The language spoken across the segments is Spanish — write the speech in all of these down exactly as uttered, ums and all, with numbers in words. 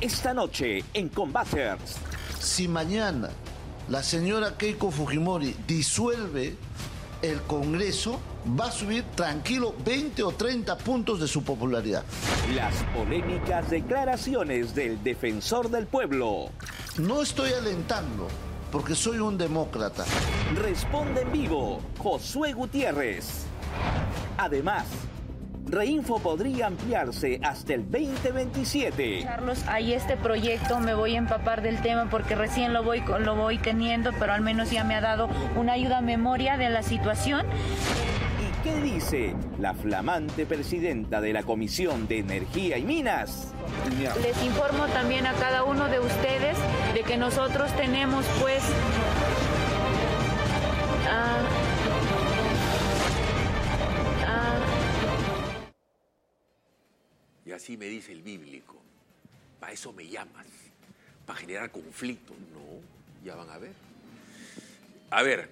esta noche en Combaters. Si mañana la señora Keiko Fujimori disuelve el Congreso, va a subir tranquilo veinte o treinta puntos de su popularidad. Las polémicas declaraciones del defensor del pueblo. No estoy alentando, porque soy un demócrata. Responde en vivo Josué Gutiérrez. Además, Reinfo podría ampliarse hasta el veinte veintisiete. Carlos, hay este proyecto, me voy a empapar del tema porque recién lo voy, lo voy teniendo, pero al menos ya me ha dado una ayuda a memoria de la situación. ¿Y qué dice la flamante presidenta de la Comisión de Energía y Minas? Les informo también a cada uno de ustedes de que nosotros tenemos pues... Uh, Y así me dice el bíblico, para eso me llamas, para generar conflicto. No, ya van a ver. A ver,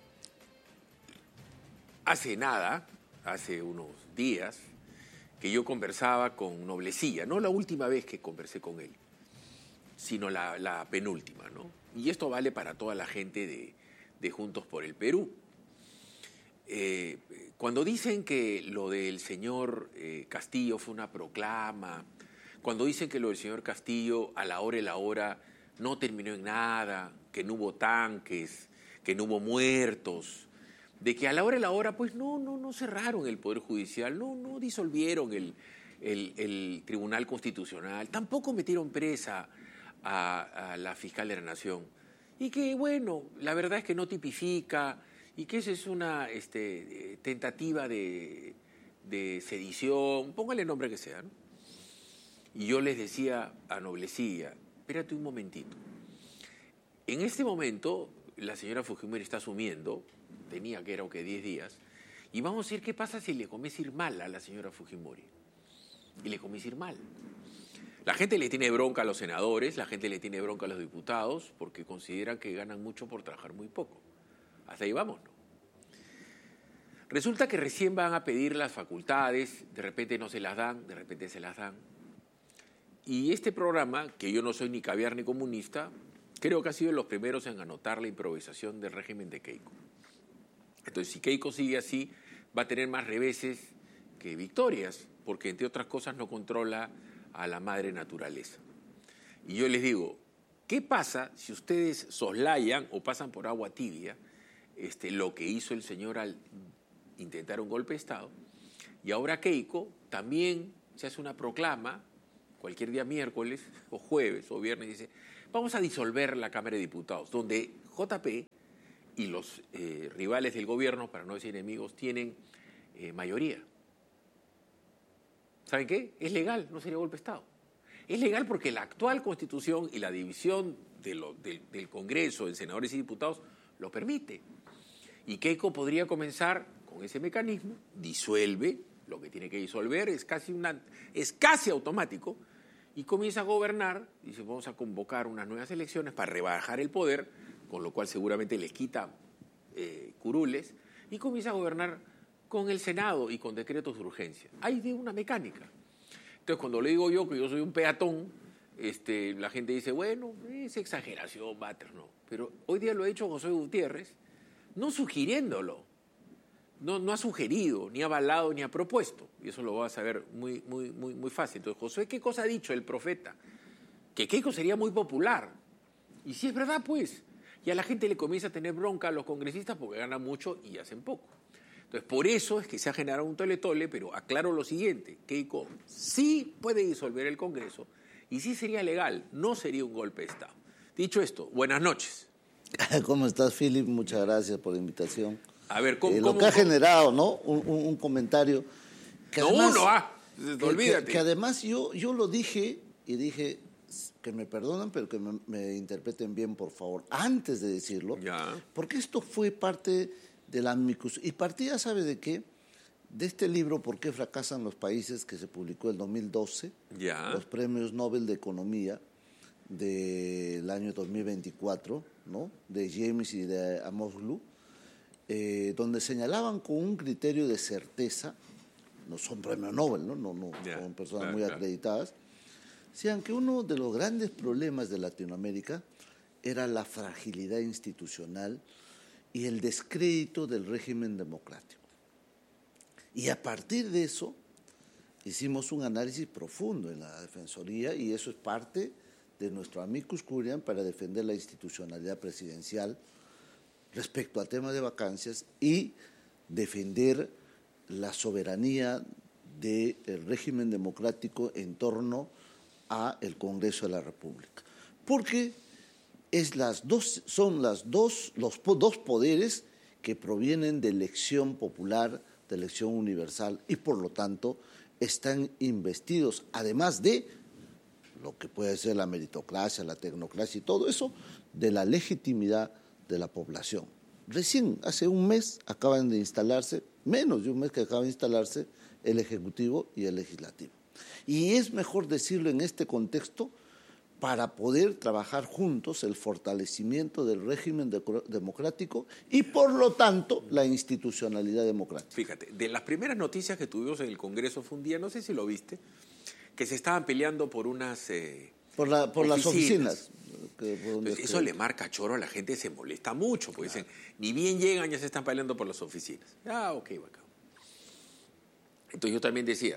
hace nada, hace unos días, que yo conversaba con Noblecilla, no la última vez que conversé con él, sino la, la penúltima, ¿no? Y esto vale para toda la gente de, de Juntos por el Perú. Eh, cuando dicen que lo del señor eh, Castillo fue una proclama, cuando dicen que lo del señor Castillo a la hora y la hora no terminó en nada, que no hubo tanques, que no hubo muertos, de que a la hora y la hora pues no, no, no cerraron el Poder Judicial, no, no disolvieron el, el, el Tribunal Constitucional, tampoco metieron presa a, a la fiscal de la Nación, y que bueno, la verdad es que no tipifica, y que esa es una este, tentativa de, de sedición, póngale el nombre que sea, ¿no? Y yo les decía a Noblecilla, espérate un momentito. En este momento, la señora Fujimori está asumiendo, tenía que era que diez días, y vamos a ver qué pasa si le comienza a ir mal a la señora Fujimori. Y le comienza a ir mal. La gente le tiene bronca a los senadores, la gente le tiene bronca a los diputados, porque consideran que ganan mucho por trabajar muy poco. Hasta ahí vamos, ¿no? Resulta que recién van a pedir las facultades, de repente no se las dan, de repente se las dan. Y este programa, que yo no soy ni caviar ni comunista, creo que ha sido de los primeros en anotar la improvisación del régimen de Keiko. Entonces, si Keiko sigue así, va a tener más reveses que victorias, porque entre otras cosas no controla a la madre naturaleza. Y yo les digo, ¿qué pasa si ustedes soslayan o pasan por agua tibia este, lo que hizo el señor al intentar un golpe de Estado? Y ahora Keiko también se hace una proclama, cualquier día miércoles o jueves o viernes, dice, vamos a disolver la Cámara de Diputados, donde J P y los eh, rivales del gobierno, para no decir enemigos, tienen eh, mayoría. ¿Saben qué? Es legal, no sería golpe de Estado. Es legal porque la actual Constitución y la división de lo, de, del Congreso en senadores y diputados lo permite. Y Keiko podría comenzar con ese mecanismo, disuelve lo que tiene que disolver, es casi, una, es casi automático, y comienza a gobernar, dice, vamos a convocar unas nuevas elecciones para rebajar el poder, con lo cual seguramente les quita eh, curules, y comienza a gobernar con el Senado y con decretos de urgencia. Hay de una mecánica. Entonces, cuando le digo yo que yo soy un peatón, este, la gente dice, bueno, es exageración, Bater, no. Pero hoy día lo ha hecho José Gutiérrez, no sugiriéndolo. No, no ha sugerido, ni ha avalado, ni ha propuesto. Y eso lo va a saber muy, muy, muy, muy fácil. Entonces, Josué, ¿qué cosa ha dicho el profeta? Que Keiko sería muy popular. Y sí es verdad, pues. Y a la gente le comienza a tener bronca a los congresistas porque ganan mucho y hacen poco. Entonces, por eso es que se ha generado un tole-tole, pero aclaro lo siguiente. Keiko sí puede disolver el Congreso y sí sería legal, no sería un golpe de Estado. Dicho esto, buenas noches. ¿Cómo estás, Philip? Muchas gracias por la invitación. A ver, ¿cómo, eh, lo cómo, que ha cómo? generado, ¿no? Un, un, un comentario. Que no además, uno, ah, que, olvídate. Que, que además yo, yo lo dije y dije que me perdonan, pero que me, me interpreten bien, por favor, antes de decirlo. Ya. Porque esto fue parte de la amicus. Y partida, ¿sabe de qué? De este libro, ¿Por qué fracasan los países?, que se publicó en dos mil doce. Ya. Los premios Nobel de Economía del año dos mil veinticuatro, ¿no? De James y de Amoglu, eh, donde señalaban con un criterio de certeza, no son premios Nobel, no, no, no yeah, son personas claro, muy claro. acreditadas, decían que uno de los grandes problemas de Latinoamérica era la fragilidad institucional y el descrédito del régimen democrático. Y a partir de eso hicimos un análisis profundo en la Defensoría, y eso es parte de nuestro amicus curiam para defender la institucionalidad presidencial respecto al tema de vacancias y defender la soberanía del régimen democrático en torno a el Congreso de la República. Porque es las dos, son las dos, los dos poderes que provienen de elección popular, de elección universal, y por lo tanto están investidos, además de lo que puede ser la meritocracia, la tecnocracia y todo eso, de la legitimidad de la población. Recién, hace un mes, acaban de instalarse, menos de un mes que acaban de instalarse, el Ejecutivo y el Legislativo. Y es mejor decirlo en este contexto para poder trabajar juntos el fortalecimiento del régimen de- democrático y, por lo tanto, la institucionalidad democrática. Fíjate, de las primeras noticias que tuvimos en el Congreso fue un día, no sé si lo viste, que se estaban peleando por unas eh, Por, la, por las oficinas. Que, por donde Entonces, eso le marca choro a la gente, se molesta mucho, porque claro, dicen, ni bien llegan, ya se están peleando por las oficinas. Ah, ok, bacán. Entonces yo también decía,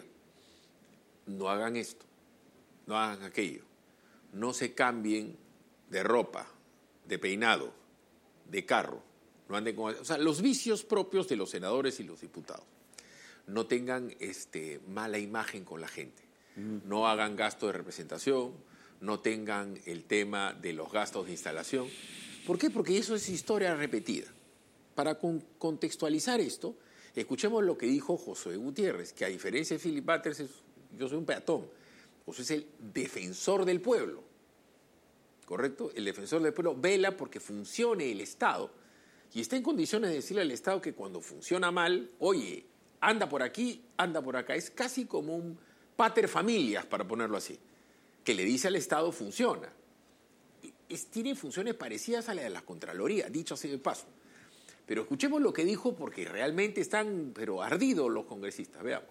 no hagan esto, no hagan aquello, no se cambien de ropa, de peinado, de carro, no anden con, o sea, los vicios propios de los senadores y los diputados. No tengan este, mala imagen con la gente, mm. no hagan gasto de representación, no tengan el tema de los gastos de instalación. ¿Por qué? Porque eso es historia repetida. Para con, contextualizar esto, escuchemos lo que dijo Josué Gutiérrez, que a diferencia de Philip Butters, es, yo soy un peatón. Josué es el defensor del pueblo, ¿correcto? El defensor del pueblo vela porque funcione el Estado y está en condiciones de decirle al Estado que cuando funciona mal, oye, anda por aquí, anda por acá. Es casi como un pater familias, para ponerlo así, que le dice al Estado funciona. Es, tiene funciones parecidas a las de la Contraloría, dicho así de paso. Pero escuchemos lo que dijo porque realmente están pero ardidos los congresistas. Veamos.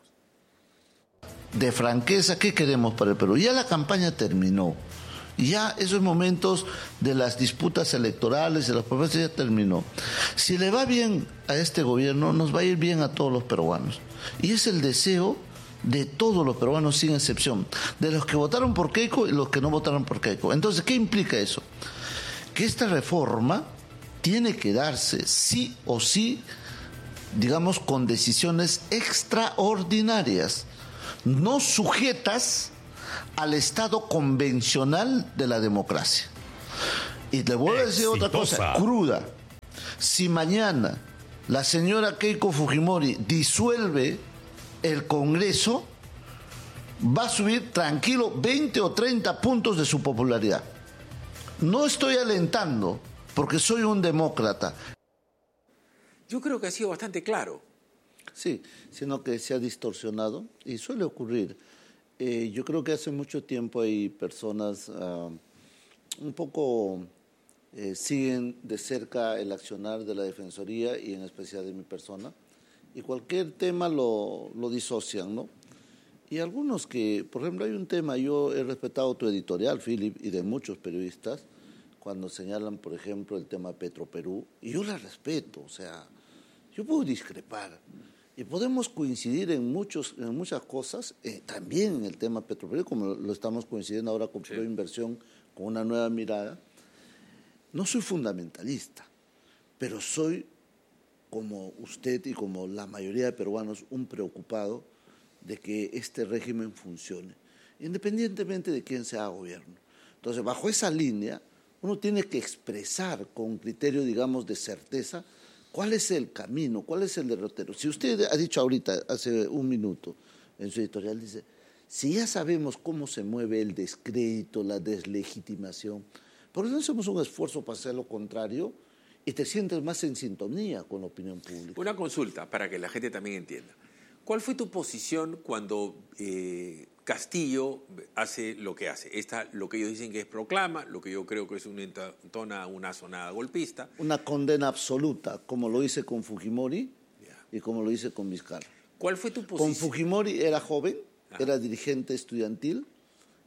De franqueza, ¿qué queremos para el Perú? Ya la campaña terminó. Ya esos momentos de las disputas electorales, de las promesas, ya terminó. Si le va bien a este gobierno, nos va a ir bien a todos los peruanos. Y es el deseo de todos los peruanos sin excepción, de los que votaron por Keiko y los que no votaron por Keiko. Entonces, ¿qué implica eso? Que esta reforma tiene que darse sí o sí, digamos, con decisiones extraordinarias, no sujetas al estado convencional de la democracia. Y le voy a decir Exitosa. otra cosa cruda. Si mañana la señora Keiko Fujimori disuelve el Congreso, va a subir tranquilo veinte o treinta puntos de su popularidad. No estoy alentando, porque soy un demócrata. Yo creo que ha sido bastante claro. Sí, sino que se ha distorsionado y suele ocurrir. Eh, yo creo que hace mucho tiempo hay personas uh, un poco eh, siguen de cerca el accionar de la Defensoría y en especial de mi persona, y cualquier tema lo, lo disocian, ¿no? Y algunos que, por ejemplo, hay un tema, yo he respetado tu editorial, Philip, y de muchos periodistas, cuando señalan, por ejemplo, el tema Petroperú, y yo la respeto, o sea, yo puedo discrepar, y podemos coincidir en, muchos, en muchas cosas, eh, también en el tema Petroperú, como lo estamos coincidiendo ahora con sí. Proinversión, con una nueva mirada. No soy fundamentalista, pero soy, como usted y como la mayoría de peruanos, un preocupado de que este régimen funcione, independientemente de quién sea gobierno. Entonces, bajo esa línea, uno tiene que expresar con criterio, digamos, de certeza, cuál es el camino, cuál es el derrotero. Si usted ha dicho ahorita, hace un minuto, en su editorial, dice, si ya sabemos cómo se mueve el descrédito, la deslegitimación, ¿por qué no hacemos un esfuerzo para hacer lo contrario y te sientes más en sintonía con la opinión pública? Una consulta para que la gente también entienda. ¿Cuál fue tu posición cuando eh, Castillo hace lo que hace? Esta, lo que ellos dicen que es proclama, lo que yo creo que es una, entona, una sonada golpista. Una condena absoluta, como lo hice con Fujimori yeah. y como lo hice con Vizcarra. ¿Cuál fue tu posición? Con Fujimori era joven, Ajá. era dirigente estudiantil,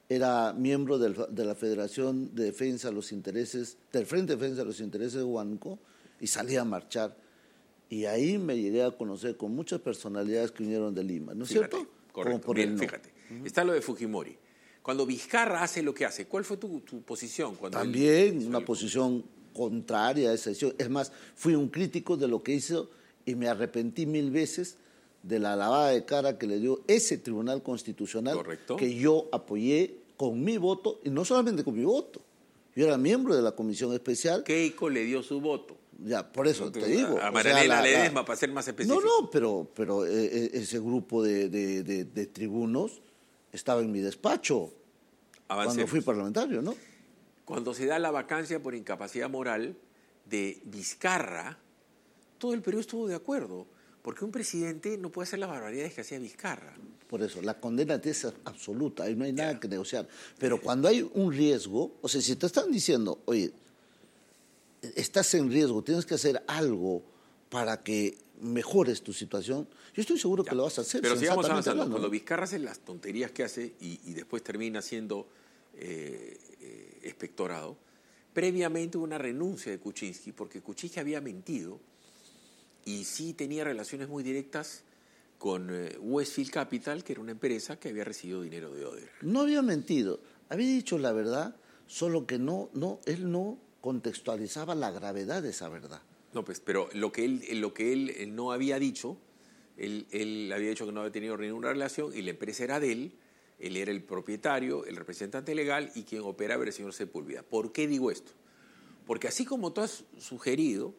era miembro del, de la Federación de Defensa de los Intereses, del Frente de Defensa de los Intereses de Huánuco, y salía a marchar. Y ahí me llegué a conocer con muchas personalidades que vinieron de Lima, ¿no es Fíjate, cierto? correcto. Por Bien, el no. fíjate, uh-huh. Está lo de Fujimori. Cuando Vizcarra hace lo que hace, ¿cuál fue tu, tu posición? Cuando También él, una el... posición contraria a esa decisión. Es más, fui un crítico de lo que hizo y me arrepentí mil veces de la lavada de cara que le dio ese Tribunal Constitucional. Correcto. Que yo apoyé con mi voto, y no solamente con mi voto. Yo era miembro de la Comisión Especial. Keiko le dio su voto. Ya, por eso te digo. A Marilena Ledesma, para ser más específico. No, no, pero, pero eh, ese grupo de, de, de, de tribunos estaba en mi despacho. Avancemos. Cuando fui parlamentario, ¿no? Cuando se da la vacancia por incapacidad moral de Vizcarra, todo el Perú estuvo de acuerdo, porque un presidente no puede hacer las barbaridades que hacía Vizcarra. Por eso, la condena es absoluta, ahí no hay nada que negociar. Pero cuando hay un riesgo, o sea, si te están diciendo, oye, estás en riesgo, tienes que hacer algo para que mejores tu situación, yo estoy seguro ya, que lo vas a hacer. Pero sigamos avanzando. Hablando, cuando Vizcarra hace las tonterías que hace y, y después termina siendo eh, eh, expectorado, previamente hubo una renuncia de Kuczynski, porque Kuczynski había mentido y sí tenía relaciones muy directas con eh, Westfield Capital, que era una empresa que había recibido dinero de Odebrecht. No había mentido, había dicho la verdad, solo que no, no, él no contextualizaba la gravedad de esa verdad. No, pues, pero lo que él, lo que él, él no había dicho, él, él había dicho que no había tenido ninguna relación y la empresa era de él, él era el propietario, el representante legal y quien operaba era el señor Sepúlveda. ¿Por qué digo esto? Porque así como tú has sugerido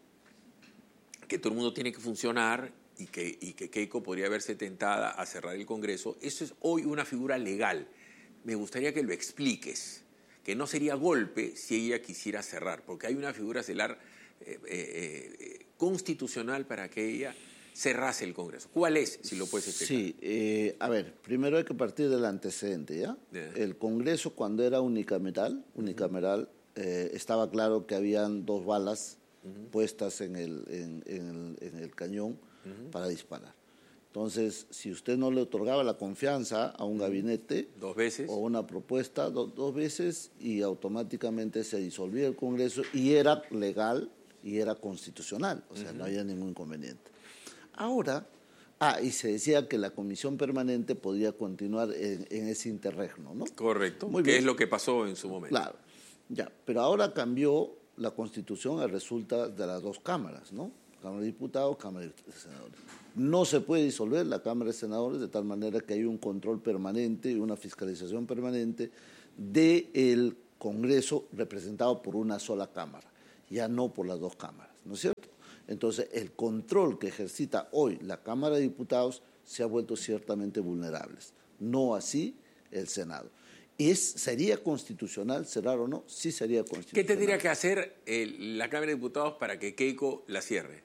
que todo el mundo tiene que funcionar y que, y que Keiko podría verse tentada a cerrar el Congreso, eso es hoy una figura legal. Me gustaría que lo expliques, que no sería golpe si ella quisiera cerrar, porque hay una figura estelar eh, eh, eh, constitucional para que ella cerrase el Congreso. ¿Cuál es, si lo puedes explicar? Sí, eh, a ver, primero hay que partir del antecedente, ¿ya? Yeah. El Congreso, cuando era unicameral, unicameral uh-huh. eh, estaba claro que habían dos balas uh-huh. puestas en el, en, en el, en el cañón uh-huh. para disparar. Entonces, si usted no le otorgaba la confianza a un gabinete dos veces o una propuesta do, dos veces y automáticamente se disolvía el Congreso y era legal y era constitucional, o sea, uh-huh. no había ningún inconveniente. Ahora, ah, y se decía que la comisión permanente podía continuar en, en ese interregno, ¿no? Correcto, que es lo que pasó en su momento. Claro, ya, pero ahora cambió la Constitución a resulta de las dos cámaras, ¿no? Cámara de Diputados, Cámara de Senadores. No se puede disolver la Cámara de Senadores de tal manera que hay un control permanente y una fiscalización permanente del Congreso representado por una sola Cámara, ya no por las dos cámaras, ¿no es cierto? Entonces, el control que ejercita hoy la Cámara de Diputados se ha vuelto ciertamente vulnerable, no así el Senado. ¿Y es, sería constitucional cerrar o no? Sí sería constitucional. ¿Qué tendría que hacer el, la Cámara de Diputados para que Keiko la cierre?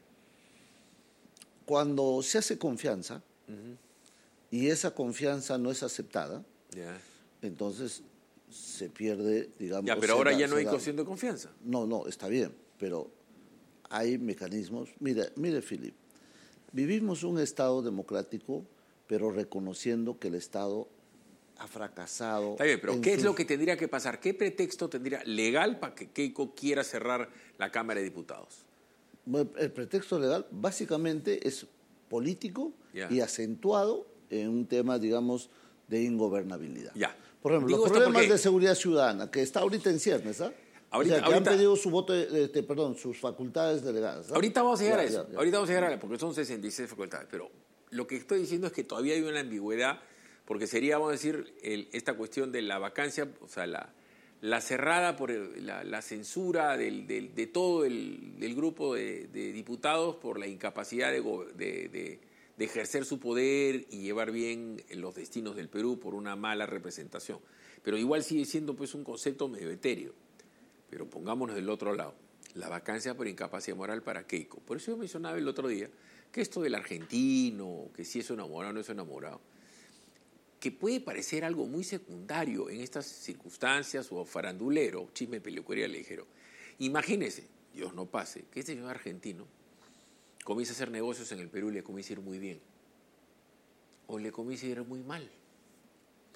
Cuando se hace confianza uh-huh. y esa confianza no es aceptada, yeah. entonces se pierde, digamos... Ya, pero ahora da, ya no hay cuestión de confianza. No, no, está bien, pero hay mecanismos. Mire, mire, Philip, vivimos un Estado democrático, pero reconociendo que el Estado ha fracasado. Está bien, pero ¿qué sus... es lo que tendría que pasar? ¿Qué pretexto tendría legal para que Keiko quiera cerrar la Cámara de Diputados? El pretexto legal básicamente es político yeah. y acentuado en un tema, digamos, de ingobernabilidad. Yeah. Por ejemplo, Digo los problemas porque... de seguridad ciudadana, que está ahorita en ciernes, ¿ah? Ahorita, o sea, que ahorita, han pedido su voto, de, de, perdón, sus facultades delegadas. ¿Ah? Ahorita vamos a llegar ya, a eso, ya, ya. ahorita vamos a llegar a eso, porque son sesenta y seis facultades, pero lo que estoy diciendo es que todavía hay una ambigüedad, porque sería, vamos a decir, el, esta cuestión de la vacancia, o sea, la... la cerrada por el, la, la censura del, del, de todo el del grupo de, de diputados por la incapacidad de, de, de, de ejercer su poder y llevar bien los destinos del Perú por una mala representación. Pero igual sigue siendo pues un concepto medio etéreo. Pero pongámonos del otro lado, la vacancia por incapacidad moral para Keiko. Por eso yo mencionaba el otro día que esto del argentino, que si es enamorado o no es enamorado, que puede parecer algo muy secundario en estas circunstancias o farandulero, chisme, peluquería, ligero. Imagínese, Dios no pase, que este señor argentino comienza a hacer negocios en el Perú y le comienza a ir muy bien. O le comienza a ir muy mal.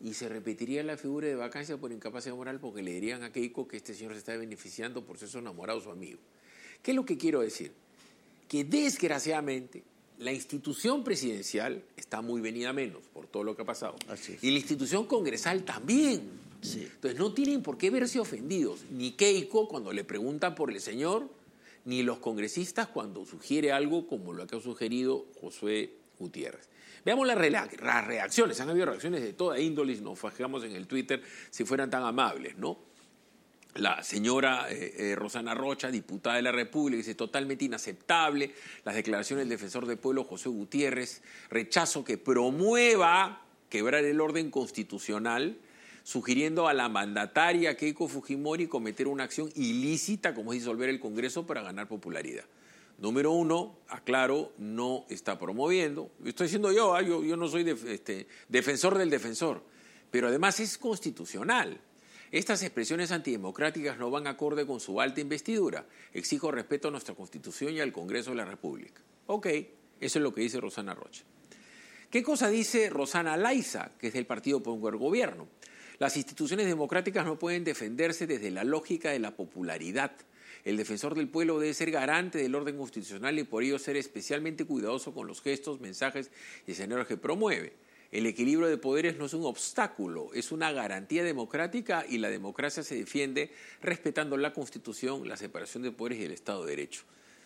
y se repetiría la figura de vacancia por incapacidad moral porque le dirían a Keiko que este señor se está beneficiando por ser su enamorado o su amigo. ¿Qué es lo que quiero decir? Que desgraciadamente la institución presidencial está muy venida menos por todo lo que ha pasado. Así es. Y la institución congresal también. Sí. Entonces no tienen por qué verse ofendidos, ni Keiko cuando le preguntan por el señor, ni los congresistas cuando sugiere algo como lo que ha sugerido Josué Gutiérrez. Veamos las, las reacciones. Han habido reacciones de toda índole, nos fajamos en el Twitter si fueran tan amables, ¿no? La señora eh, eh, Rosana Rocha, diputada de la República, dice totalmente inaceptable las declaraciones del defensor del pueblo Josué Gutiérrez, rechazo que promueva quebrar el orden constitucional, sugiriendo a la mandataria Keiko Fujimori cometer una acción ilícita como es disolver el Congreso para ganar popularidad. Número uno, aclaro, no está promoviendo, estoy diciendo yo, ¿eh? yo, yo no soy de, este, defensor del defensor, pero además es constitucional. Estas expresiones antidemocráticas no van acorde con su alta investidura. Exijo respeto a nuestra Constitución y al Congreso de la República. Ok, eso es lo que dice Rosana Rocha. ¿Qué cosa dice Rosana Laiza, que es del Partido por el Gobierno? Las instituciones democráticas no pueden defenderse desde la lógica de la popularidad. El defensor del pueblo debe ser garante del orden constitucional y por ello ser especialmente cuidadoso con los gestos, mensajes y escenarios que promueve. El equilibrio de poderes no es un obstáculo, es una garantía democrática y la democracia se defiende respetando la Constitución, la separación de poderes y el Estado de Derecho.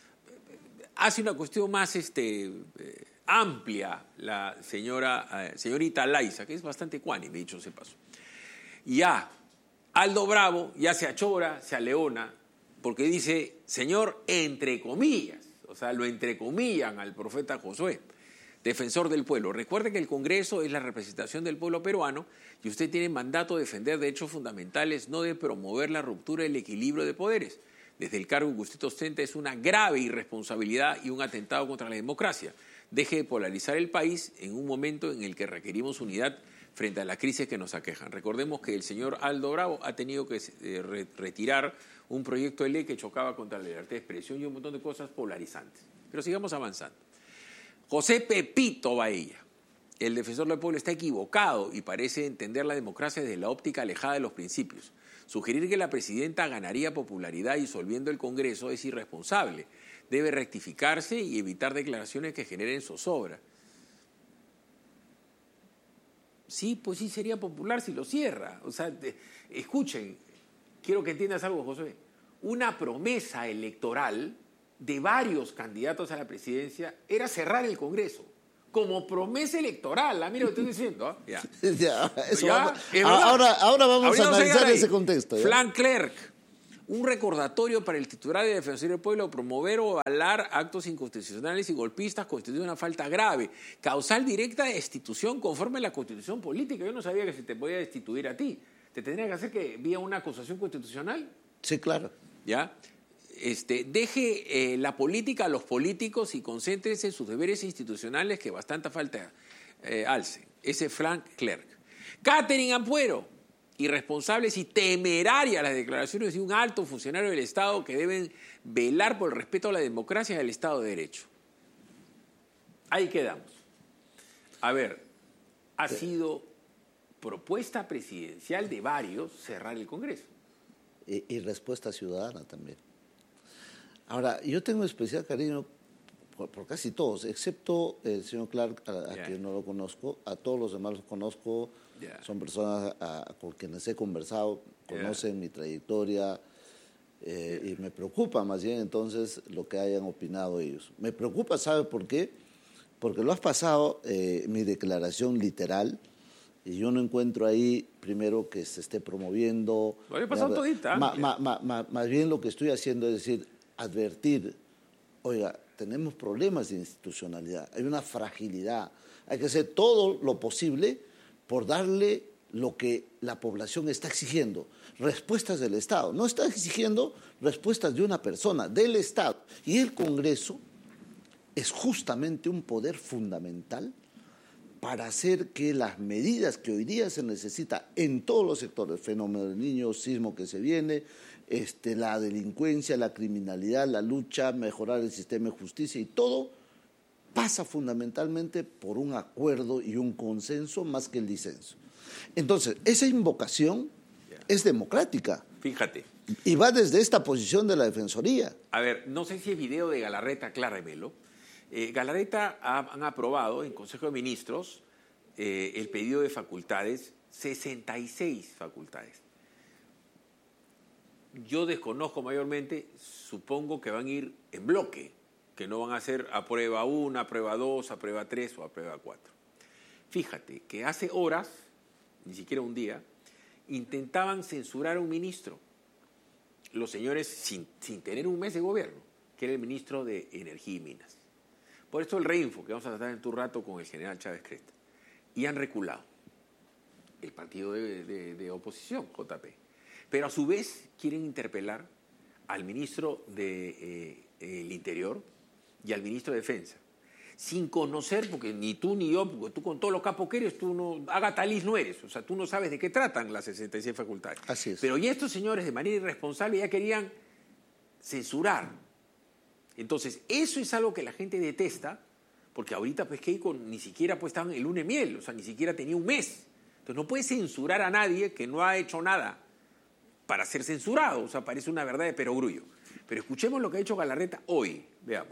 Hace una cuestión más este, eh, amplia la señora, eh, señorita Laiza, que es bastante cuánime, dicho se pasó. Y ya, Aldo Bravo ya se achora, se aleona, porque dice, señor, entre comillas, o sea, lo entrecomillan al profeta Josué. Defensor del pueblo. Recuerde que el Congreso es la representación del pueblo peruano y usted tiene mandato de defender derechos fundamentales, no de promover la ruptura del equilibrio de poderes. Desde el cargo que usted ostenta es una grave irresponsabilidad y un atentado contra la democracia. Deje de polarizar el país en un momento en el que requerimos unidad frente a la crisis que nos aquejan. Recordemos que el señor Aldo Bravo ha tenido que eh, re retirar un proyecto de ley que chocaba contra la libertad de expresión y un montón de cosas polarizantes. Pero sigamos avanzando. José Pepito Bahía, el defensor del pueblo, está equivocado y parece entender la democracia desde la óptica alejada de los principios. Sugerir que la presidenta ganaría popularidad disolviendo el Congreso es irresponsable. Debe rectificarse y evitar declaraciones que generen zozobra. Sí, pues sí sería popular si lo cierra. O sea, te, escuchen, quiero que entiendas algo, José. Una promesa electoral de varios candidatos a la presidencia era cerrar el Congreso. Como promesa electoral, ¿ah? Mira lo que estoy diciendo. ¿eh? Ya. Ya, eso ¿Ya? vamos, ¿Es ahora, ahora vamos Ahorita a analizar ese contexto. ¿ya? Frank Clerk, un recordatorio para el titular de Defensor del Pueblo: promover o avalar actos inconstitucionales y golpistas constituye una falta grave, causal directa de destitución conforme a la Constitución política. Yo no sabía que se te podía destituir a ti. ¿Te tendría que hacer que vía una acusación constitucional? Sí, claro. ¿Ya? Este, deje eh, la política a los políticos y concéntrese en sus deberes institucionales que bastante falta eh, alcen. Ese es Frank Clerk. Catherine Ampuero, irresponsables y temerarias las declaraciones de un alto funcionario del Estado que deben velar por el respeto a la democracia y al Estado de Derecho. Ahí quedamos. A ver, ha sido propuesta presidencial de varios cerrar el Congreso. Y, y respuesta ciudadana también. Ahora, yo tengo especial cariño por, por casi todos, excepto el señor Clark, a, a yeah. quien no lo conozco. A todos los demás los conozco, yeah. son personas a, a, con quienes he conversado, conocen yeah. mi trayectoria, eh, yeah. y me preocupa más bien entonces lo que hayan opinado ellos. Me preocupa, ¿sabe por qué? Porque lo has pasado, eh, mi declaración literal, y yo no encuentro ahí, primero, que se esté promoviendo. Lo había pasado todita. Ma, ma, ma, ma, más bien lo que estoy haciendo es decir, advertir, oiga, tenemos problemas de institucionalidad, hay una fragilidad, hay que hacer todo lo posible por darle lo que la población está exigiendo, respuestas del Estado. No está exigiendo respuestas de una persona, del Estado. Y el Congreso es justamente un poder fundamental para hacer que las medidas que hoy día se necesitan en todos los sectores, fenómeno del niño, sismo que se viene, este, la delincuencia, la criminalidad, la lucha, mejorar el sistema de justicia y todo, pasa fundamentalmente por un acuerdo y un consenso más que el disenso. Entonces, esa invocación yeah. es democrática. Fíjate. Y va desde esta posición de la Defensoría. A ver, no sé si es video de Galarreta, acláramelo. Eh, Galarreta ha, han aprobado en Consejo de Ministros eh, el pedido de facultades, sesenta y seis facultades. Yo desconozco mayormente, supongo que van a ir en bloque, que no van a ser a prueba uno, a prueba dos, a prueba tres o a prueba cuatro. Fíjate que hace horas, ni siquiera un día, intentaban censurar a un ministro, los señores sin, sin tener un mes de gobierno, que era el ministro de Energía y Minas. Por esto el reinfo, que vamos a tratar en tu rato con el general Chávez Cresta. Y han reculado el partido de, de, de oposición, J P. Pero a su vez quieren interpelar al ministro del de, eh, Interior y al ministro de Defensa, sin conocer, porque ni tú ni yo, porque tú con todos los capos que eres, tú no, Agatha Liz no eres, o sea, tú no sabes de qué tratan las sesenta y seis facultades. Así es. Pero ya estos señores de manera irresponsable ya querían censurar. Entonces, eso es algo que la gente detesta, porque ahorita pues Keiko ni siquiera pues estaba en el luna de miel, o sea, ni siquiera tenía un mes. Entonces no puedes censurar a nadie que no ha hecho nada para ser censurado, o sea, parece una verdad de perogrullo. Pero escuchemos lo que ha hecho Galarreta hoy, veamos.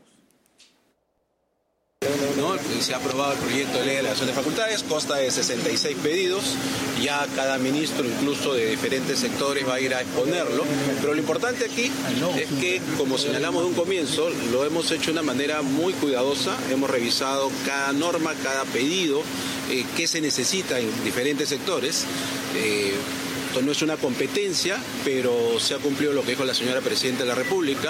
¿No? Se ha aprobado el proyecto de ley de delegación de facultades, consta de sesenta y seis pedidos, ya cada ministro, incluso de diferentes sectores, va a ir a exponerlo, pero lo importante aquí es que, como señalamos de un comienzo, lo hemos hecho de una manera muy cuidadosa, hemos revisado cada norma, cada pedido, eh, qué se necesita en diferentes sectores. Eh, No es una competencia, pero se ha cumplido lo que dijo la señora Presidenta de la República.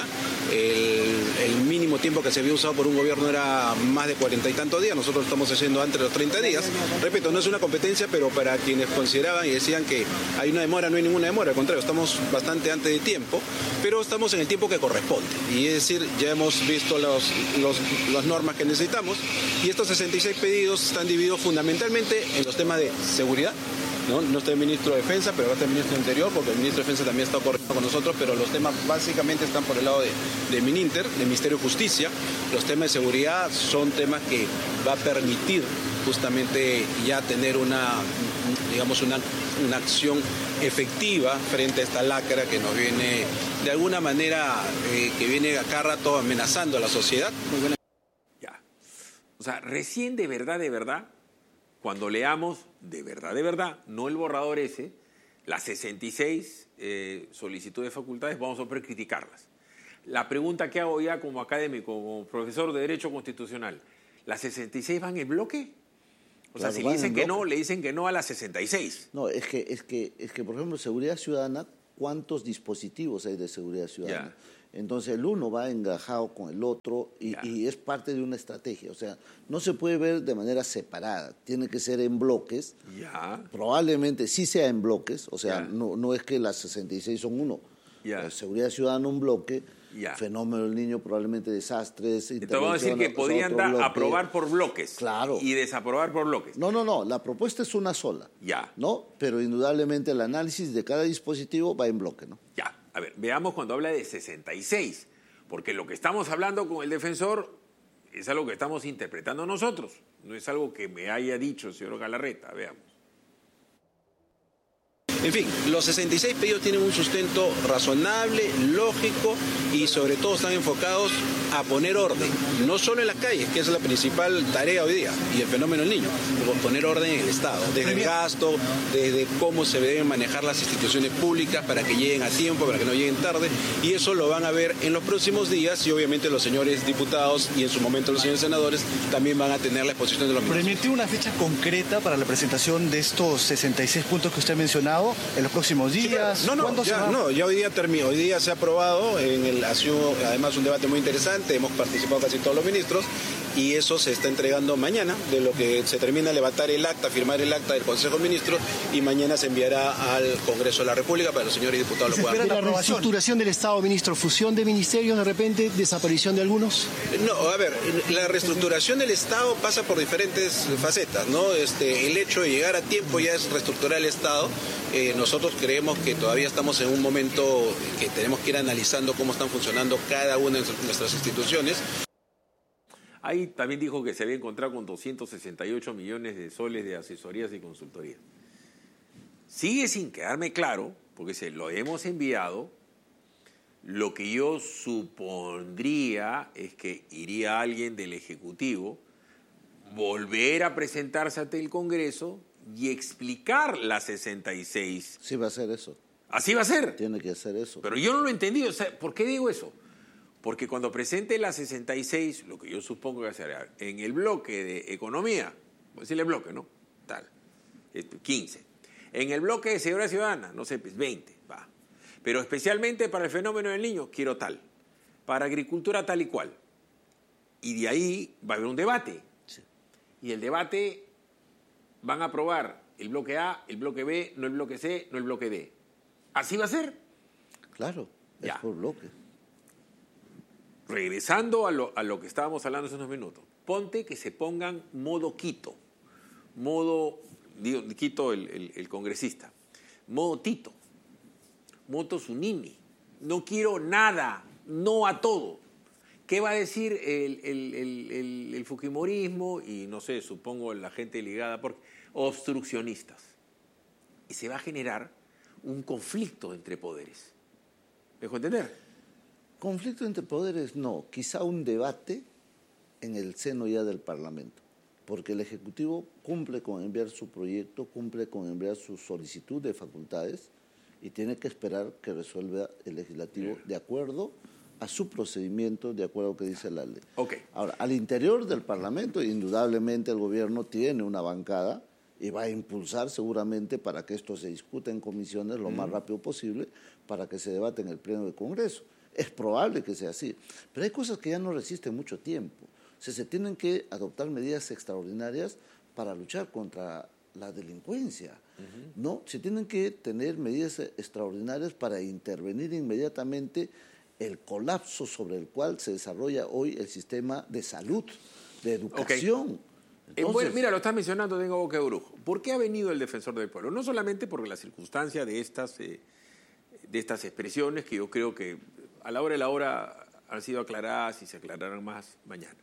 El, el mínimo tiempo que se había usado por un gobierno era más de cuarenta y tantos días. Nosotros lo estamos haciendo antes de los treinta días. Repito, no es una competencia, pero para quienes consideraban y decían que hay una demora, no hay ninguna demora. Al contrario, estamos bastante antes de tiempo, pero estamos en el tiempo que corresponde. Y es decir, ya hemos visto los, los, las normas que necesitamos y estos sesenta y seis pedidos están divididos fundamentalmente en los temas de seguridad. No, no está el ministro de Defensa, pero va a estar el ministro de Interior, porque el ministro de Defensa también está corriendo con nosotros, pero los temas básicamente están por el lado de, de Mininter, del Ministerio de Justicia. Los temas de seguridad son temas que va a permitir justamente ya tener una, digamos, una, una acción efectiva frente a esta lacra que nos viene, de alguna manera, eh, que viene a cada rato amenazando a la sociedad. Muy buena. Ya. O sea, recién de verdad, de verdad, cuando leamos de verdad, de verdad, no el borrador ese, las sesenta y seis eh, solicitudes de facultades, vamos a poder criticarlas. La pregunta que hago ya como académico, como profesor de Derecho Constitucional, ¿las sesenta y seis van en bloque? O sea, claro, si le dicen que bloque. no, le dicen que no a las sesenta y seis. No, es que, es que, es que por ejemplo, seguridad ciudadana, ¿cuántos dispositivos hay de seguridad ciudadana? Ya. Entonces el uno va engajado con el otro y, y es parte de una estrategia. O sea, no se puede ver de manera separada, tiene que ser en bloques. Ya. Probablemente sí sea en bloques, o sea, no, no es que las sesenta y seis son uno. Ya. Seguridad ciudadana un bloque, ya. Fenómeno del niño probablemente desastres. Entonces vamos a decir que podrían dar, aprobar por bloques. Claro. Y desaprobar por bloques. No, no, no, la propuesta es una sola. Ya. ¿No? Pero indudablemente el análisis de cada dispositivo va en bloque, ¿no? Ya. A ver, veamos cuando habla de sesenta y seis, porque lo que estamos hablando con el defensor es algo que estamos interpretando nosotros, no es algo que me haya dicho el señor Galarreta. Veamos. En fin, los sesenta y seis pedidos tienen un sustento razonable, lógico y sobre todo están enfocados a poner orden, no solo en las calles, que es la principal tarea hoy día, y el fenómeno del niño, poner orden en el Estado, desde el gasto, desde cómo se deben manejar las instituciones públicas para que lleguen a tiempo, para que no lleguen tarde, y eso lo van a ver en los próximos días y obviamente los señores diputados y en su momento los señores senadores también van a tener la exposición de los mismos. ¿Permite una fecha concreta para la presentación de estos sesenta y seis puntos que usted ha mencionado en los próximos días? Sí, no, no, ya, no, ya hoy día terminó, hoy día se ha aprobado, en el, ha sido además un debate muy interesante, hemos participado casi todos los ministros y eso se está entregando mañana, de lo que se termina de levantar el acta, firmar el acta del Consejo de Ministros y mañana se enviará al Congreso de la República para que los señores diputados lo puedan. ¿Se espera la reestructuración del Estado, ministro? ¿Fusión de ministerios de repente? ¿Desaparición de algunos? No, a ver, la reestructuración del Estado pasa por diferentes facetas, ¿no? Este, el hecho de llegar a tiempo ya es reestructurar el Estado. Eh, nosotros creemos que todavía estamos en un momento que tenemos que ir analizando cómo están funcionando cada una de nuestras instituciones. Ahí también dijo que se había encontrado con doscientos sesenta y ocho millones de soles de asesorías y consultorías. sigue sin quedarme claro, porque se lo hemos enviado, lo que yo supondría es que iría alguien del Ejecutivo, volver a presentarse ante el Congreso y explicar la sesenta y seis. Sí va a ser eso. Así va a ser. Tiene que hacer eso. Pero yo no lo he entendido. O sea, ¿por qué digo eso? Porque cuando presente la sesenta y seis, lo que yo supongo que será en el bloque de economía, voy a decirle bloque, ¿no? Tal, quince. En el bloque de seguridad ciudadana, no sé, pues veinte, va. Pero especialmente para el fenómeno del niño, quiero tal. Para agricultura, tal y cual. Y de ahí va a haber un debate. Sí. Y el debate van a aprobar el bloque A, el bloque B, no el bloque C, no el bloque D. ¿Así va a ser? Claro, es Ya. por bloque. Regresando a lo, a lo que estábamos hablando hace unos minutos, ponte que se pongan modo Quito, modo, digo, Quito el, el, el congresista, modo Tito, modo Zunini, no quiero nada, no a todo. ¿Qué va a decir el, el, el, el, el fujimorismo y, no sé, supongo la gente ligada por obstruccionistas? Y se va a generar un conflicto entre poderes. ¿Me dejo entender? Conflicto entre poderes, no. Quizá un debate en el seno ya del Parlamento. Porque el Ejecutivo cumple con enviar su proyecto, cumple con enviar su solicitud de facultades y tiene que esperar que resuelva el Legislativo de acuerdo a su procedimiento, de acuerdo a lo que dice la ley. Okay. Ahora, al interior del Parlamento, indudablemente el gobierno tiene una bancada y va a impulsar seguramente para que esto se discuta en comisiones lo más rápido posible para que se debate en el Pleno del Congreso. Es probable que sea así, pero hay cosas que ya no resisten mucho tiempo. O sea, se tienen que adoptar medidas extraordinarias para luchar contra la delincuencia. Uh-huh. No, se tienen que tener medidas extraordinarias para intervenir inmediatamente el colapso sobre el cual se desarrolla hoy el sistema de salud, de educación. Okay. Entonces, bueno, mira, lo estás mencionando, tengo boca de brujo. ¿Por qué ha venido el defensor del pueblo? No solamente por la circunstancia de estas, eh, de estas expresiones que yo creo que a la hora de la hora han sido aclaradas y se aclararán más mañana.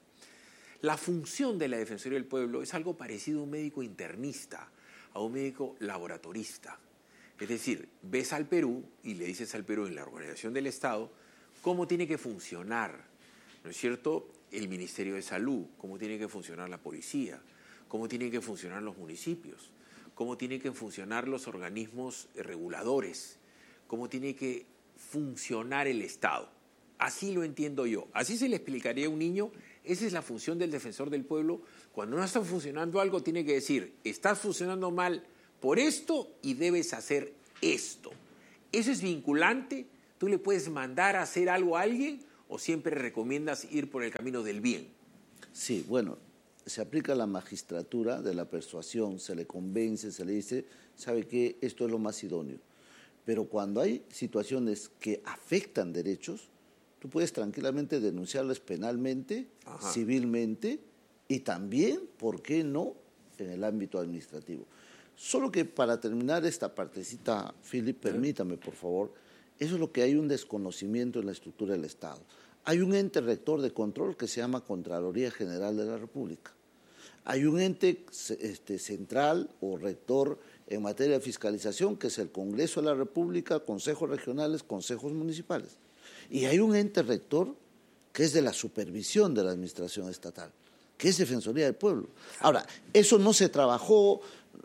La función de la Defensoría del Pueblo es algo parecido a un médico internista, a un médico laboratorista. Es decir, ves al Perú y le dices al Perú en la organización del Estado cómo tiene que funcionar, ¿no es cierto?, el Ministerio de Salud, cómo tiene que funcionar la policía, cómo tienen que funcionar los municipios, cómo tienen que funcionar los organismos reguladores, cómo tiene que funcionar el Estado. Así lo entiendo yo. Así se le explicaría a un niño. Esa es la función del defensor del pueblo. Cuando no está funcionando algo, tiene que decir, estás funcionando mal por esto y debes hacer esto. Eso es vinculante. Tú le puedes mandar a hacer algo a alguien o siempre recomiendas ir por el camino del bien. Sí, bueno, se aplica la magistratura de la persuasión, se le convence, se le dice, ¿sabe qué? Esto es lo más idóneo. Pero cuando hay situaciones que afectan derechos, tú puedes tranquilamente denunciarles penalmente, Ajá. civilmente y también, ¿por qué no?, en el ámbito administrativo. Solo que para terminar esta partecita, Philip, permítame, por favor, eso es lo que hay un desconocimiento en la estructura del Estado. Hay un ente rector de control que se llama Contraloría General de la República. Hay un ente este, central o rector en materia de fiscalización, que es el Congreso de la República, consejos regionales, consejos municipales. Y hay un ente rector que es de la supervisión de la administración estatal, que es Defensoría del Pueblo. Ahora, eso no se trabajó,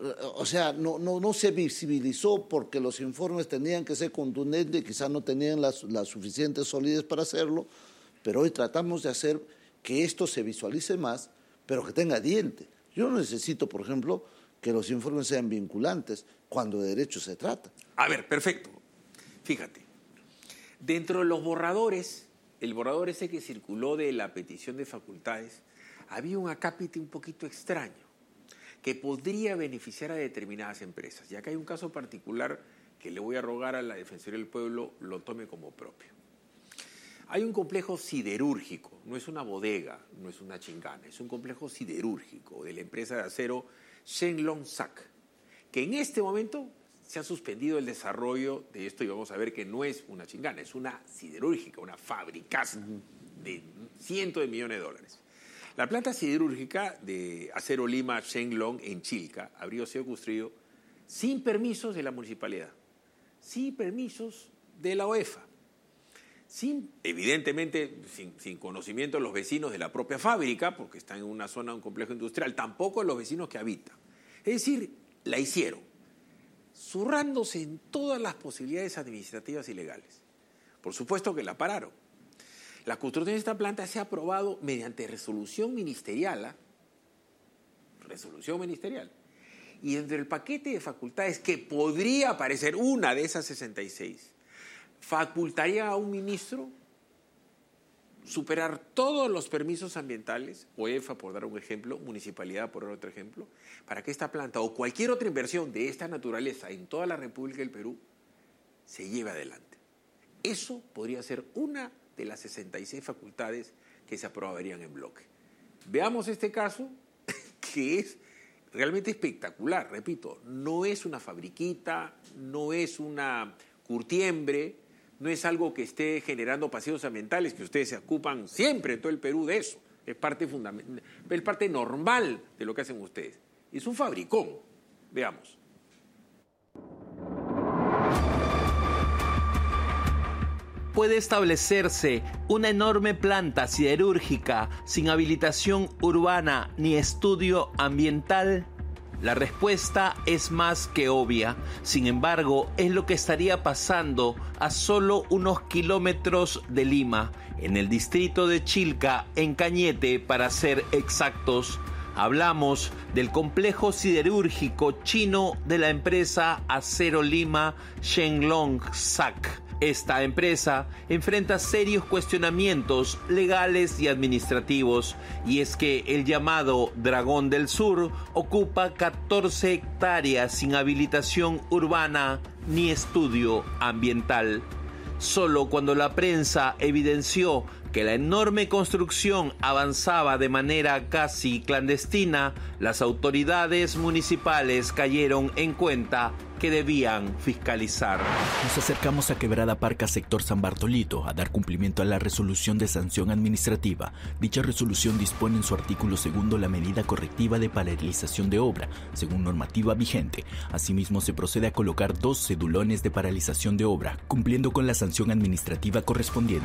o sea, no, no, no se visibilizó porque los informes tenían que ser contundentes y quizás no tenían las, las suficientes solidez para hacerlo, pero hoy tratamos de hacer que esto se visualice más, pero que tenga diente. Yo no necesito, por ejemplo, que los informes sean vinculantes cuando de derechos se trata. A ver, perfecto. Fíjate, dentro de los borradores, el borrador ese que circuló de la petición de facultades, había un acápite un poquito extraño que podría beneficiar a determinadas empresas. Y acá hay un caso particular que le voy a rogar a la Defensoría del Pueblo lo tome como propio. Hay un complejo siderúrgico, no es una bodega, no es una chingana, es un complejo siderúrgico de la empresa de acero Shenlong Sac, que en este momento se ha suspendido el desarrollo de esto y vamos a ver que no es una chingana, es una siderúrgica, una fabricaza de cientos de millones de dólares. La planta siderúrgica de Acero Lima Shenlong en Chilca habría sido construido sin permisos de la municipalidad, sin permisos de la O E F A, sin, evidentemente sin, sin conocimiento de los vecinos de la propia fábrica, porque están en una zona de un complejo industrial, tampoco de los vecinos que habitan. Es decir, la hicieron, zurrándose en todas las posibilidades administrativas y legales. Por supuesto que la pararon. La construcción de esta planta se ha aprobado mediante resolución ministerial, ¿eh? resolución ministerial. Y dentro del paquete de facultades que podría aparecer una de esas sesenta y seis, facultaría a un ministro superar todos los permisos ambientales, O E F A por dar un ejemplo, municipalidad por dar otro ejemplo, para que esta planta o cualquier otra inversión de esta naturaleza en toda la República del Perú se lleve adelante. Eso podría ser una de las sesenta y seis facultades que se aprobarían en bloque. Veamos este caso, que es realmente espectacular, repito, no es una fabriquita, no es una curtiembre, no es algo que esté generando paseos ambientales, que ustedes se ocupan siempre en todo el Perú de eso, es parte fundamental, es parte normal de lo que hacen ustedes. Es un fabricón, veamos. ¿Puede establecerse una enorme planta siderúrgica sin habilitación urbana ni estudio ambiental? La respuesta es más que obvia. Sin embargo, es lo que estaría pasando a solo unos kilómetros de Lima, en el distrito de Chilca, en Cañete, para ser exactos. Hablamos del complejo siderúrgico chino de la empresa Acero Lima Shenglong S A C. Esta empresa enfrenta serios cuestionamientos legales y administrativos, y es que el llamado Dragón del Sur ocupa catorce hectáreas sin habilitación urbana ni estudio ambiental. Solo cuando la prensa evidenció que la enorme construcción avanzaba de manera casi clandestina, las autoridades municipales cayeron en cuenta que debían fiscalizar. Nos acercamos a Quebrada Parca, sector San Bartolito, a dar cumplimiento a la resolución de sanción administrativa. Dicha resolución dispone en su artículo segundo la medida correctiva de paralización de obra, según normativa vigente. Asimismo, se procede a colocar dos cedulones de paralización de obra, cumpliendo con la sanción administrativa correspondiente.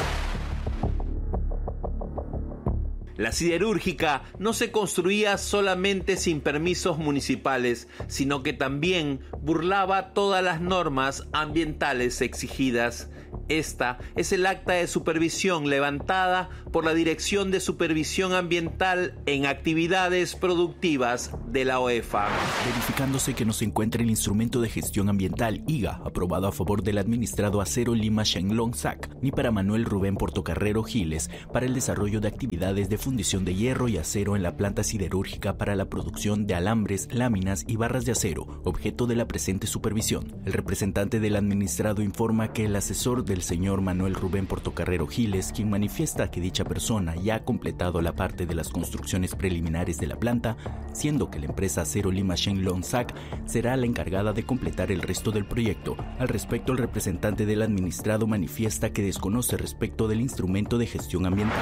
La siderúrgica no se construía solamente sin permisos municipales, sino que también burlaba todas las normas ambientales exigidas. Esta es el acta de supervisión levantada por la Dirección de Supervisión Ambiental en Actividades Productivas de la O E F A. Verificándose que no se encuentra el instrumento de gestión ambiental I G A, aprobado a favor del administrado Acero Lima Shenglong S A C, ni para Manuel Rubén Portocarrero Giles, para el desarrollo de actividades de fundición de hierro y acero en la planta siderúrgica para la producción de alambres, láminas y barras de acero, objeto de la presente supervisión. El representante del administrado informa que el asesor del señor Manuel Rubén Portocarrero Giles, quien manifiesta que dicha persona ya ha completado la parte de las construcciones preliminares de la planta, siendo que la empresa Acero Lima Shenglong S A C será la encargada de completar el resto del proyecto. Al respecto, el representante del administrado manifiesta que desconoce respecto del instrumento de gestión ambiental.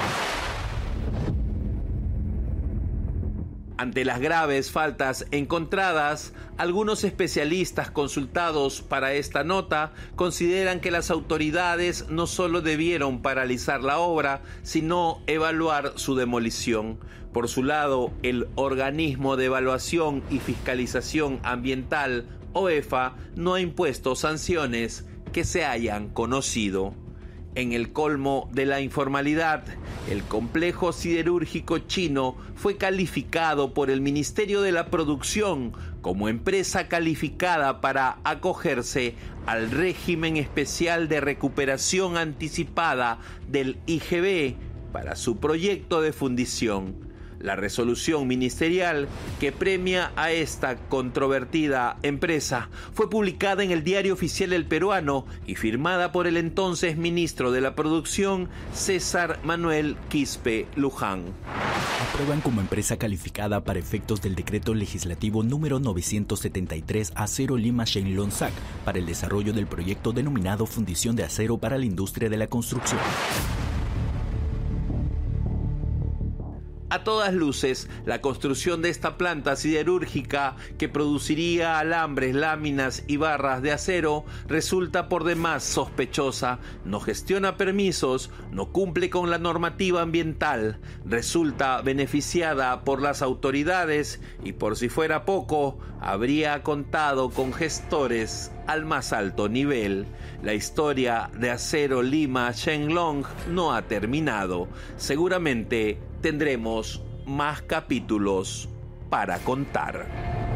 Ante las graves faltas encontradas, algunos especialistas consultados para esta nota consideran que las autoridades no solo debieron paralizar la obra, sino evaluar su demolición. Por su lado, el Organismo de Evaluación y Fiscalización Ambiental, O E F A, no ha impuesto sanciones que se hayan conocido. En el colmo de la informalidad, el complejo siderúrgico chino fue calificado por el Ministerio de la Producción como empresa calificada para acogerse al régimen especial de recuperación anticipada del I G B para su proyecto de fundición. La resolución ministerial que premia a esta controvertida empresa fue publicada en el Diario Oficial El Peruano y firmada por el entonces ministro de la Producción, César Manuel Quispe Luján. Aprueban como empresa calificada para efectos del decreto legislativo número novecientos setenta y tres Acero Lima Shenglong S A C para el desarrollo del proyecto denominado Fundición de Acero para la Industria de la Construcción. A todas luces, la construcción de esta planta siderúrgica que produciría alambres, láminas y barras de acero resulta por demás sospechosa, no gestiona permisos, no cumple con la normativa ambiental, resulta beneficiada por las autoridades y, por si fuera poco, habría contado con gestores al más alto nivel. La historia de Acero Lima Shenglong no ha terminado. Seguramente tendremos más capítulos para contar.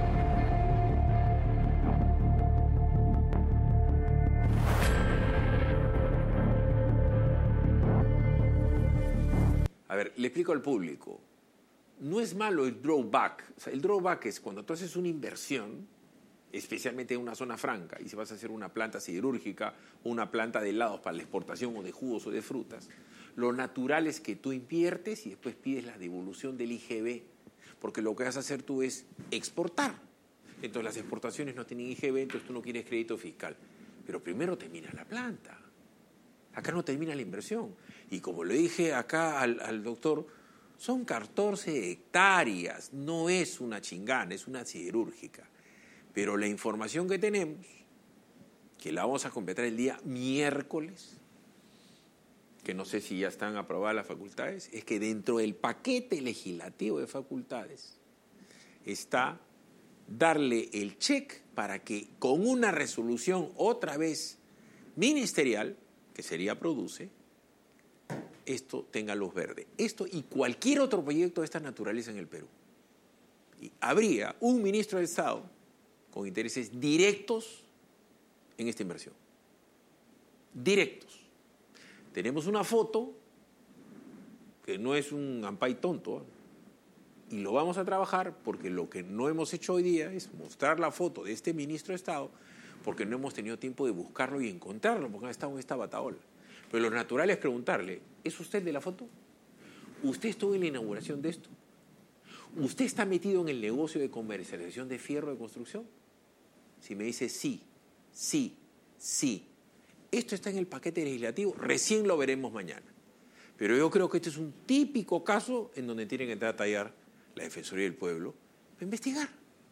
A ver, le explico al público. No es malo el drawback. O sea, el drawback es cuando tú haces una inversión, especialmente en una zona franca, y si vas a hacer una planta siderúrgica o una planta de helados para la exportación o de jugos o de frutas, lo natural es que tú inviertes y después pides la devolución del I G B, porque lo que vas a hacer tú es exportar. Entonces las exportaciones no tienen I G B, entonces tú no quieres crédito fiscal. Pero primero terminas la planta. Acá no termina la inversión. Y como le dije acá al, al doctor, son catorce hectáreas, no es una chingana, es una siderúrgica. Pero la información que tenemos, que la vamos a completar el día miércoles, que no sé si ya están aprobadas las facultades, es que dentro del paquete legislativo de facultades está darle el check para que con una resolución otra vez ministerial, que sería Produce, esto tenga luz verde. Esto y cualquier otro proyecto de esta naturaleza en el Perú. Y habría un ministro de Estado con intereses directos en esta inversión. Directos. Tenemos una foto que no es un ampay tonto, ¿eh? Y lo vamos a trabajar porque lo que no hemos hecho hoy día es mostrar la foto de este ministro de Estado porque no hemos tenido tiempo de buscarlo y encontrarlo porque ha estado en esta bataola. Pero lo natural es preguntarle, ¿es usted de la foto? ¿Usted estuvo en la inauguración de esto? ¿Usted está metido en el negocio de comercialización de fierro de construcción? Si me dice sí, sí, sí, esto está en el paquete legislativo, recién lo veremos mañana. Pero yo creo que este es un típico caso en donde tienen que entrar a tallar la Defensoría del Pueblo para investigar.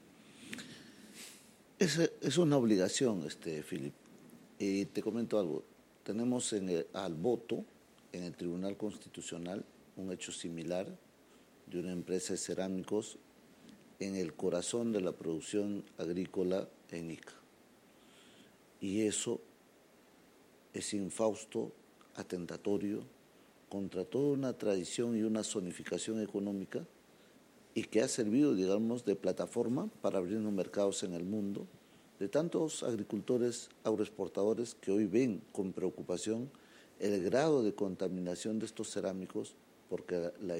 Es, es una obligación, este, Philip. Y te comento algo. Tenemos en el, al voto en el Tribunal Constitucional un hecho similar de una empresa de cerámicos en el corazón de la producción agrícola en Ica. Y eso es infausto, atentatorio contra toda una tradición y una zonificación económica y que ha servido, digamos, de plataforma para abrirnos mercados en el mundo de tantos agricultores agroexportadores que hoy ven con preocupación el grado de contaminación de estos cerámicos porque la